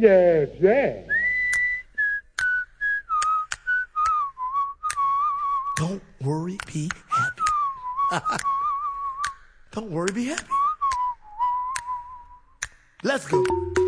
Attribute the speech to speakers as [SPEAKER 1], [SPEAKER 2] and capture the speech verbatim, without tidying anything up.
[SPEAKER 1] Yes, yes.
[SPEAKER 2] Don't worry, be happy. Don't worry, be happy. Let's go.